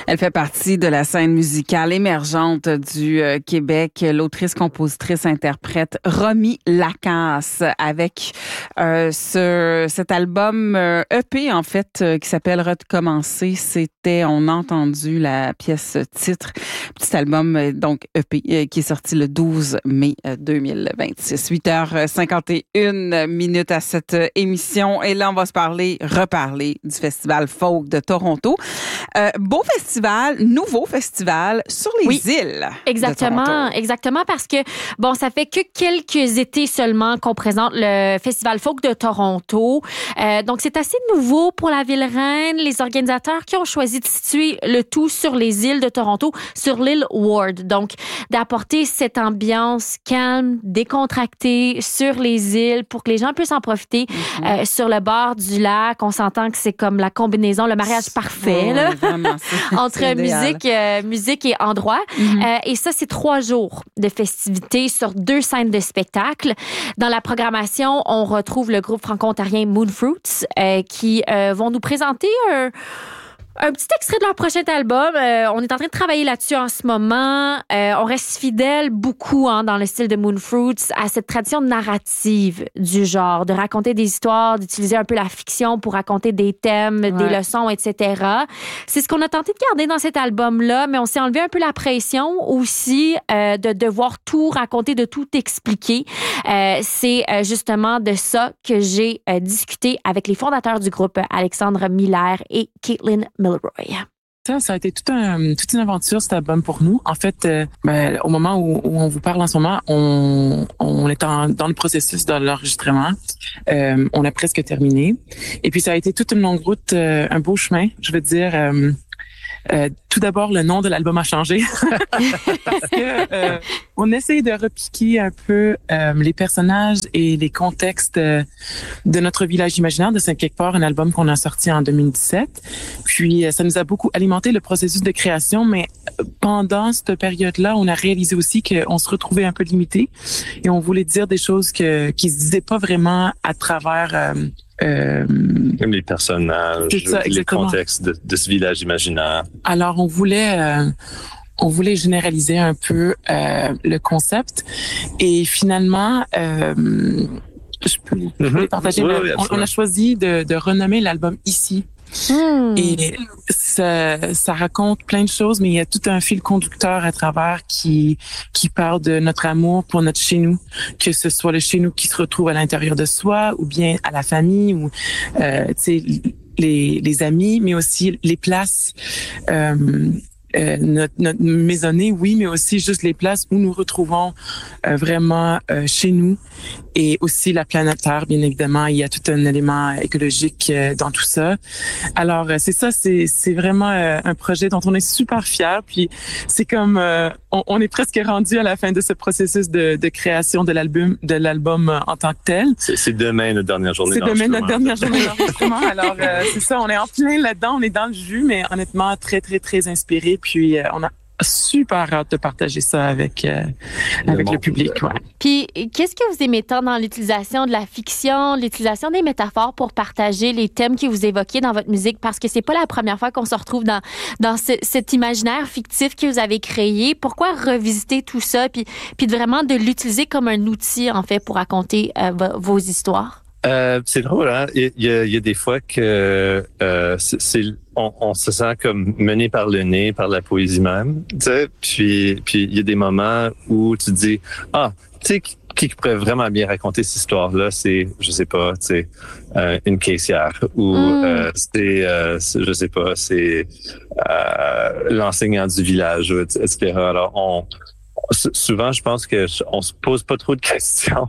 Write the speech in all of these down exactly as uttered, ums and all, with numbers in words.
Elle fait partie de la scène musicale émergente du euh, Québec, l'autrice, compositrice, interprète Romy Lacasse, avec euh, ce cet album euh, E P en fait euh, qui s'appelle Recommencer. C'était, on a entendu la pièce titre, petit album euh, donc E P euh, qui est sorti le douze mai deux mille vingt-six. huit heures cinquante et une minutes à cette émission, et là on va se parler, reparler du Festival Folk de Toronto. Euh, beau festival, nouveau festival sur les oui, îles. Exactement, exactement, parce que bon, ça fait que quelques étés seulement qu'on présente le Festival Folk de Toronto. Euh, donc c'est assez nouveau pour la ville reine. Les organisateurs qui ont choisi de situer le tout sur les îles de Toronto, sur l'île Ward. Donc d'apporter cette ambiance calme, décontractée sur les îles pour que les gens puissent en profiter mm-hmm. euh, sur le bord du lac. On s'entend que c'est comme la combinaison, le mariage parfait. Oh, là. Vraiment, c'est, entre c'est musique, euh, musique et endroit. Mm-hmm. Euh, et ça, c'est trois jours de festivités sur deux scènes de spectacle. Dans la programmation, on retrouve le groupe franco-ontarien Moonfruits euh, qui euh, vont nous présenter un... Un petit extrait de leur prochain album. Euh, on est en train de travailler là-dessus en ce moment. Euh, on reste fidèle beaucoup hein, dans le style de Moonfruits à cette tradition narrative du genre, de raconter des histoires, d'utiliser un peu la fiction pour raconter des thèmes, ouais. des leçons, et cetera. C'est ce qu'on a tenté de garder dans cet album-là, mais on s'est enlevé un peu la pression aussi euh, de devoir tout raconter, de tout expliquer. Euh, c'est euh, justement de ça que j'ai euh, discuté avec les fondateurs du groupe, Alexandre Miller et Caitlin Milroy. Ça, ça a été tout un, toute une aventure, cet album, pour nous. En fait, euh, ben, au moment où, où on vous parle en ce moment, on, on est en, dans le processus de l'enregistrement. Euh, on a presque terminé. Et puis, ça a été toute une longue route, euh, un beau chemin, je veux dire... Euh, Euh, tout d'abord, le nom de l'album a changé parce que euh, on essaye de repiquer un peu euh, les personnages et les contextes euh, de notre village imaginaire de Saint-Quelque-Port, un album qu'on a sorti en deux mille dix-sept. Puis, euh, ça nous a beaucoup alimenté le processus de création, mais pendant cette période-là, on a réalisé aussi qu'on se retrouvait un peu limité et on voulait dire des choses que qui se disaient pas vraiment à travers... Euh, Euh, Comme les personnages, ça, les contextes de, de ce village imaginaire. Alors, on voulait, euh, on voulait généraliser un peu euh, le concept, et finalement, euh, je peux, mm-hmm. je peux partager. Oui, oui, on, on a choisi de, de renommer l'album Ici. Mmh. Et ça, ça raconte plein de choses, mais il y a tout un fil conducteur à travers qui qui parle de notre amour pour notre chez nous, que ce soit le chez nous qui se retrouve à l'intérieur de soi, ou bien à la famille, ou euh, tu sais les les amis, mais aussi les places. Euh, Euh, notre, notre maisonnée, oui, mais aussi juste les places où nous retrouvons euh, vraiment euh, chez nous, et aussi la planète Terre, bien évidemment. Il y a tout un élément écologique euh, dans tout ça. Alors, euh, c'est ça, c'est, c'est vraiment euh, un projet dont on est super fiers. Puis, c'est comme, euh, on, on est presque rendu à la fin de ce processus de, de création de l'album, de l'album euh, en tant que tel. C'est, c'est demain notre dernière journée c'est d'enregistrement. C'est demain notre dernière journée d'enregistrement. Alors, euh, c'est ça, on est en plein là-dedans, on est dans le jus, mais honnêtement, très, très, très inspiré. Puis, euh, on a super hâte de partager ça avec, euh, le avec le public. Ouais. Puis, qu'est-ce que vous aimez tant dans l'utilisation de la fiction, l'utilisation des métaphores pour partager les thèmes que vous évoquez dans votre musique? Parce que c'est pas la première fois qu'on se retrouve dans, dans ce, cet imaginaire fictif que vous avez créé. Pourquoi revisiter tout ça, puis, puis vraiment de l'utiliser comme un outil, en fait, pour raconter euh, vos histoires? Euh, c'est drôle, hein? Il y a, il y a des fois que euh, c'est, c'est on, on se sent comme mené par le nez, par la poésie même, tu sais. Puis, puis il y a des moments où tu te dis, ah, tu sais, qui, qui pourrait vraiment bien raconter cette histoire-là, c'est, je sais pas, tu sais, euh, une caissière, ou mm. euh, c'est, euh, c'est, je sais pas, c'est euh, l'enseignant du village, et cetera. Alors, on souvent, je pense que on se pose pas trop de questions.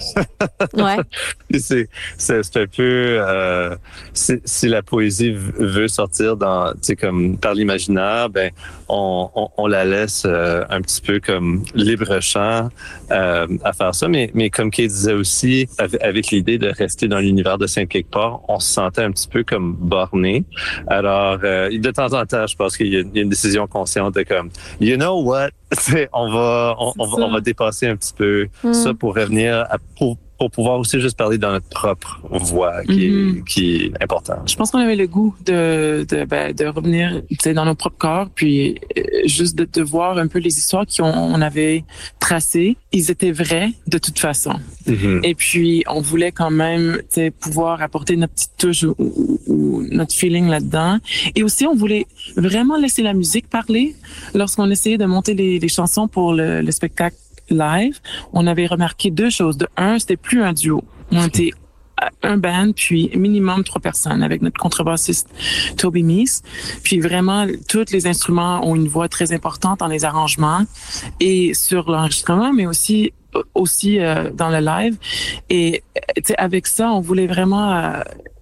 Ouais. c'est, c'est, c'est un peu euh, si, si la poésie veut sortir dans, tu sais, comme par l'imaginaire, ben on, on, on la laisse euh, un petit peu comme libre champ euh, à faire ça. Mais, mais comme Kate disait aussi, avec, avec l'idée de rester dans l'univers de Saint-Quelque-Port, on se sentait un petit peu comme borné. Alors, euh, de temps en temps, je pense qu'il y a, il y a une décision consciente de comme, you know what, on va, on, on, va, on va dépasser un petit peu mm. ça pour revenir à, pour pour pouvoir aussi juste parler dans notre propre voix, qui, mm-hmm. est, qui est important. Je pense qu'on avait le goût de de, ben, de revenir dans nos propres corps, puis euh, juste de, de voir un peu les histoires qu'on on avait tracées. Ils étaient vrais de toute façon. Mm-hmm. Et puis, on voulait quand même pouvoir apporter notre petite touche ou, ou, ou notre feeling là-dedans. Et aussi, on voulait vraiment laisser la musique parler. Lorsqu'on essayait de monter les, les chansons pour le, le spectacle live, on avait remarqué deux choses. De un, c'était plus un duo. On était un band, puis minimum trois personnes avec notre contrebassiste Toby Meese. Puis vraiment, tous les instruments ont une voix très importante dans les arrangements et sur l'enregistrement, mais aussi aussi euh, dans le live. Et avec ça, on voulait vraiment euh,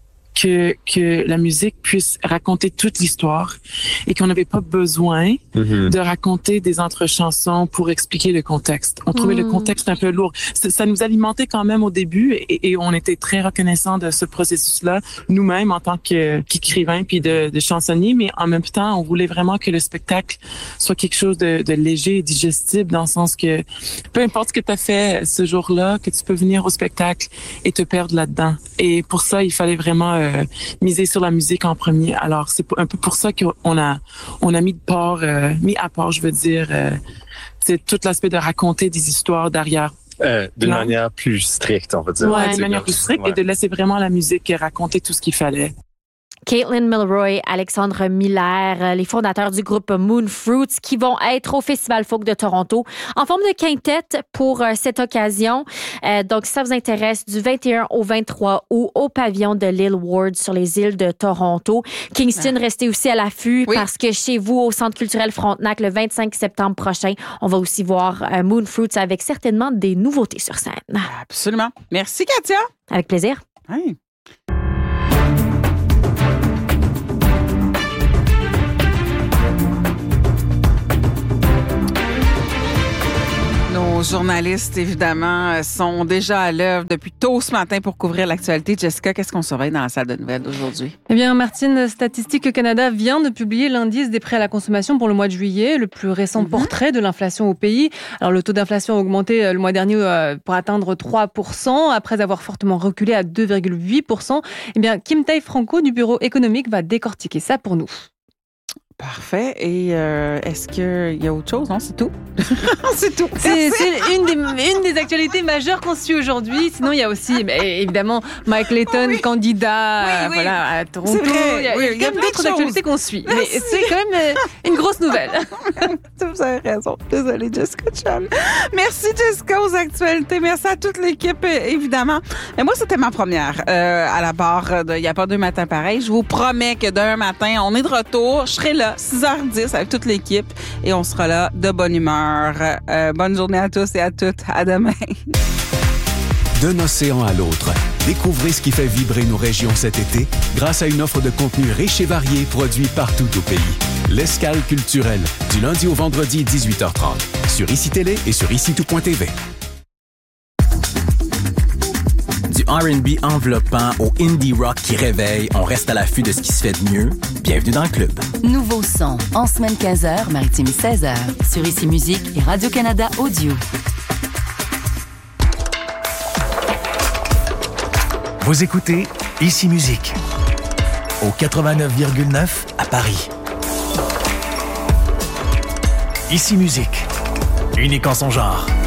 que que la musique puisse raconter toute l'histoire et qu'on n'avait pas besoin mm-hmm. de raconter des entre-chansons pour expliquer le contexte. On trouvait mm. le contexte un peu lourd. Ça, ça nous alimentait quand même au début et, et on était très reconnaissants de ce processus-là, nous-mêmes en tant que, qu'écrivains puis de, de chansonniers, mais en même temps, on voulait vraiment que le spectacle soit quelque chose de, de léger et digestible dans le sens que peu importe ce que tu as fait ce jour-là, que tu peux venir au spectacle et te perdre là-dedans. Et pour ça, il fallait vraiment euh, miser sur la musique en premier. Alors, c'est un peu pour ça qu'on a on a mis de part, euh, mis à part, je veux dire, euh, c'est tout l'aspect de raconter des histoires derrière. Euh, d'une non. manière plus stricte, on va dire. Ouais, d'une manière plus stricte ouais. et de laisser vraiment la musique raconter tout ce qu'il fallait. Caitlin Milroy, Alexandre Miller, les fondateurs du groupe Moon Fruits qui vont être au Festival Folk de Toronto en forme de quintette pour euh, cette occasion. Euh, donc, si ça vous intéresse, du vingt et un au vingt-trois août au pavillon de l'île Ward sur les îles de Toronto. Kingston, ah. restez aussi à l'affût oui. parce que chez vous, au Centre culturel Frontenac, le vingt-cinq septembre prochain, on va aussi voir euh, Moon Fruits avec certainement des nouveautés sur scène. Absolument. Merci, Katia. Avec plaisir. Hey. Nos journalistes, évidemment, sont déjà à l'œuvre depuis tôt ce matin pour couvrir l'actualité. Jessica, qu'est-ce qu'on surveille dans la salle de nouvelles d'aujourd'hui? Eh bien, Martine, Statistique Canada vient de publier l'indice des prêts à la consommation pour le mois de juillet, le plus récent mm-hmm. portrait de l'inflation au pays. Alors, le taux d'inflation a augmenté le mois dernier pour atteindre trois pour cent, après avoir fortement reculé à deux virgule huit pour cent. Eh bien, Kim Tai-Franco du Bureau économique va décortiquer ça pour nous. Parfait. Et euh, est-ce qu'il y a autre chose? Non, c'est tout. c'est tout. C'est, c'est une, des, une des actualités majeures qu'on suit aujourd'hui. Sinon, il y a aussi, bah, évidemment, Mike Layton, oh, oui. candidat oui, oui. Voilà, à Toronto. C'est vrai. Il y a, oui, il y a, il y a d'autres actualités qu'on suit. Merci. Mais c'est quand même euh, une grosse nouvelle. Vous avez raison. Désolée, Jessica Cham. Merci, Jessica, aux actualités. Merci à toute l'équipe, évidemment. Mais moi, c'était ma première euh, à la barre de Il n'y a pas deux matins pareils. Je vous promets que d'un matin, on est de retour. Je serai là. six heures dix avec toute l'équipe et on sera là de bonne humeur. Euh, bonne journée à tous et à toutes. À demain. D'un océan à l'autre, découvrez ce qui fait vibrer nos régions cet été grâce à une offre de contenu riche et varié produit partout au pays. L'Escale culturelle, du lundi au vendredi dix-huit heures trente, sur Ici Télé et sur ici tout point t v. Du R and B enveloppant au indie rock qui réveille, on reste à l'affût de ce qui se fait de mieux. Bienvenue dans le club. Nouveau son, en semaine quinze heures, maritime seize heures, sur Ici Musique et Radio-Canada Audio. Vous écoutez Ici Musique, au quatre-vingt-neuf virgule neuf à Paris. Ici Musique, unique en son genre.